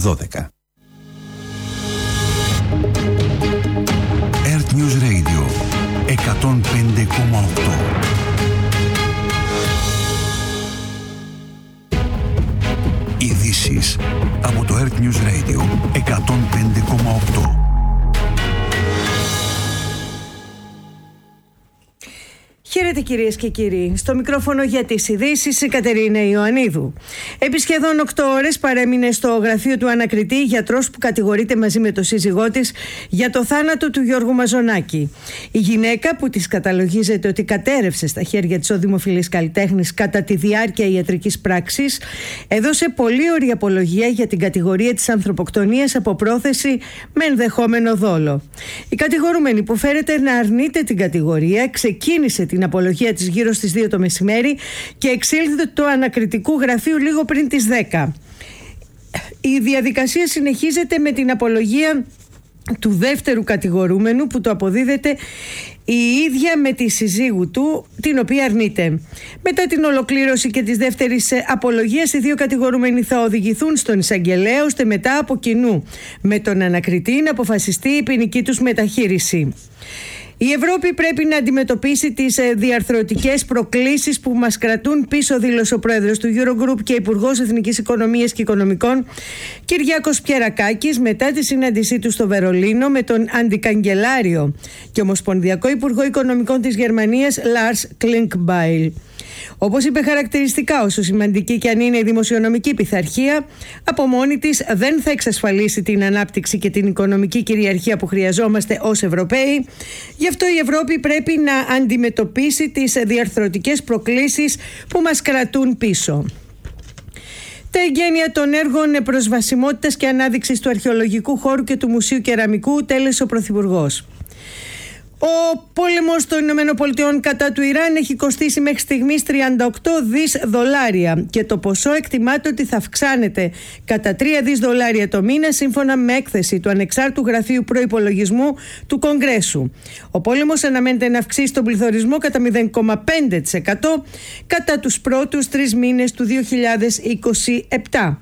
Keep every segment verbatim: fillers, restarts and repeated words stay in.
δώδεκα. Earth News Radio εκατόν πέντε κόμμα οκτώ. Ειδήσεις από το Earth News Radio εκατόν πέντε κόμμα οκτώ. Χαίρετε κυρίες και κύριοι. Στο μικρόφωνο για τις ειδήσεις η Κατερίνα Ιωαννίδου. Επί σχεδόν οκτώ ώρες παρέμεινε στο γραφείο του ανακριτή γιατρός που κατηγορείται μαζί με τον σύζυγό της για το θάνατο του Γιώργου Μαζονάκη. Η γυναίκα, που της καταλογίζεται ότι κατέρευσε στα χέρια της ο δημοφιλής καλλιτέχνης κατά τη διάρκεια ιατρικής πράξης, έδωσε πολύωρη απολογία για την κατηγορία της ανθρωποκτονίας από πρόθεση με ενδεχόμενο δόλο. Η κατηγορούμενη, που φέρεται να αρνείται την κατηγορία, ξεκίνησε την απολογία της γύρω στις δύο το μεσημέρι και εξήλθε το ανακριτικού γραφείου λίγο πριν τις δέκα. Η διαδικασία συνεχίζεται με την απολογία του δεύτερου κατηγορούμενου, που το αποδίδεται η ίδια με τη συζύγου του, την οποία αρνείται. Μετά την ολοκλήρωση και της δεύτερης απολογίας, οι δύο κατηγορούμενοι θα οδηγηθούν στον εισαγγελέα, ώστε μετά από κοινού με τον ανακριτή να αποφασιστεί η ποινική τους μεταχείριση. Η Ευρώπη πρέπει να αντιμετωπίσει τις διαρθρωτικές προκλήσεις που μας κρατούν πίσω, δήλωσε ο πρόεδρος του Eurogroup και υπουργός Εθνικής Οικονομίας και Οικονομικών Κυριάκος Πιερακάκης μετά τη συνάντησή του στο Βερολίνο με τον αντικαγκελάριο και ομοσπονδιακό υπουργό οικονομικών της Γερμανίας Λάρς Κλίνκμπάιλ. Όπως είπε χαρακτηριστικά, όσο σημαντική και αν είναι η δημοσιονομική πειθαρχία, από μόνη της δεν θα εξασφαλίσει την ανάπτυξη και την οικονομική κυριαρχία που χρειαζόμαστε ως Ευρωπαίοι. Γι' αυτό η Ευρώπη πρέπει να αντιμετωπίσει τις διαρθρωτικές προκλήσεις που μας κρατούν πίσω. Τα εγγένεια των έργων προσβασιμότητας και ανάδειξης του αρχαιολογικού χώρου και του Μουσείου Κεραμικού τέλεσε ο Πρωθυπουργός. Ο πόλεμος των ΗΠΑ κατά του Ιράν έχει κοστίσει μέχρι στιγμής τριάντα οκτώ δις δολάρια και το ποσό εκτιμάται ότι θα αυξάνεται κατά τρία δις δολάρια το μήνα, σύμφωνα με έκθεση του Ανεξάρτητου Γραφείου Προϋπολογισμού του Κογκρέσου. Ο πόλεμος αναμένεται να αυξήσει τον πληθωρισμό κατά μηδέν κόμμα πέντε τοις εκατό κατά τους πρώτους τρεις μήνες του δύο χιλιάδες είκοσι επτά.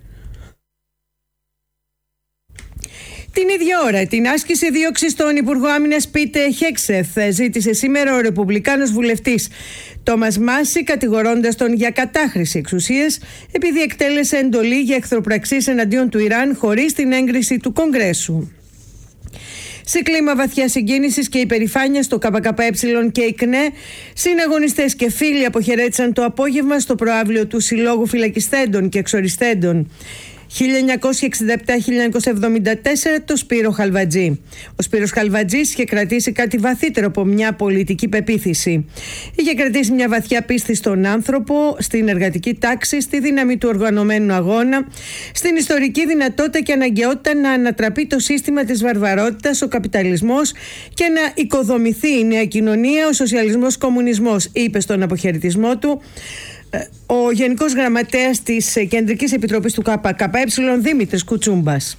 Την ίδια ώρα, την άσκηση δίωξης στον Υπουργό Άμυνας Πίτε Χέξεθ ζήτησε σήμερα ο Ρεπουμπλικάνος βουλευτής Τόμας Μάση, κατηγορώντας τον για κατάχρηση εξουσίας επειδή εκτέλεσε εντολή για εχθροπραξίες εναντίον του Ιράν χωρίς την έγκριση του Κογκρέσου. Σε κλίμα βαθιά συγκίνησης και υπερηφάνειας, το ΚΚΕ και η ΚΝΕ, συναγωνιστές και φίλοι αποχαιρέτησαν το απόγευμα στο προαύλιο του Συλλόγου Φυλακιστέντων και Εξοριστέντων χίλια εννιακόσια εξήντα επτά με χίλια εννιακόσια εβδομήντα τέσσερα, το Σπύρο Χαλβατζή. Ο Σπύρος Χαλβατζής είχε κρατήσει κάτι βαθύτερο από μια πολιτική πεποίθηση. Είχε κρατήσει μια βαθιά πίστη στον άνθρωπο, στην εργατική τάξη, στη δύναμη του οργανωμένου αγώνα, στην ιστορική δυνατότητα και αναγκαιότητα να ανατραπεί το σύστημα της βαρβαρότητας, ο καπιταλισμός, και να οικοδομηθεί η νέα κοινωνία, ο σοσιαλισμός-κομμουνισμός, είπε στον αποχαιρετισμό του ο Γενικός Γραμματέας της Κεντρικής Επιτροπής του ΚΚΕ, Δημήτρης Κουτσούμπας.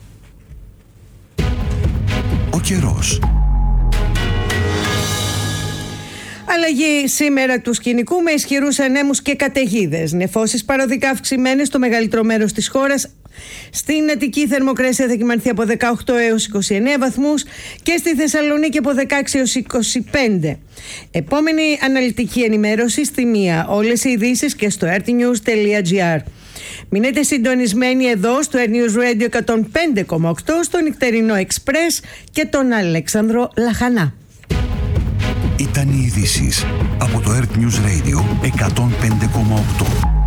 Ο καιρός. Αλλαγή σήμερα του σκηνικού με ισχυρούς ανέμους και καταιγίδες. Νεφώσεις παροδικά αυξημένες στο μεγαλύτερο μέρος της χώρας. Στην Αττική η θερμοκρασία θα κυμανθεί από δεκαοκτώ έως είκοσι εννέα βαθμούς και στη Θεσσαλονίκη από δεκαέξι έως είκοσι πέντε. Επόμενη αναλυτική ενημέρωση στη μία. Όλες οι ειδήσεις και στο earthnews τελεία gr. Μείνετε συντονισμένοι εδώ στο Earth News Radio εκατόν πέντε κόμμα οκτώ, στο νυχτερινό Express και τον Αλέξανδρο Λαχανά. Ήταν οι ειδήσεις από το Earth News Radio εκατόν πέντε κόμμα οκτώ.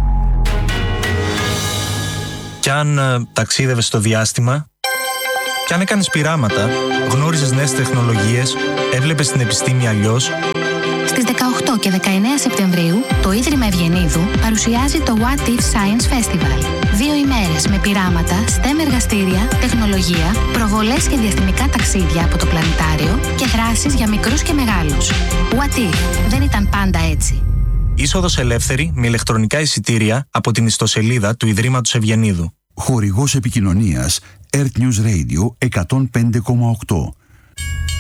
Κι αν ε, ταξίδευες στο διάστημα, κι αν έκανες πειράματα, γνώριζες νέες τεχνολογίες, έβλεπες την επιστήμη αλλιώς. Στις δεκαοκτώ και δεκαεννέα Σεπτεμβρίου, το Ίδρυμα Ευγενίδου παρουσιάζει το What If Science Festival. Δύο ημέρες με πειράματα, STEM εργαστήρια, τεχνολογία, προβολές και διαστημικά ταξίδια από το πλανητάριο και δράσεις για μικρούς και μεγάλους. What If δεν ήταν πάντα έτσι. Είσοδος ελεύθερη με ηλεκτρονικά εισιτήρια από την ιστοσελίδα του Ιδρύματος Ευγενίδου. Χορηγός επικοινωνίας Earth News Radio εκατόν πέντε κόμμα οκτώ.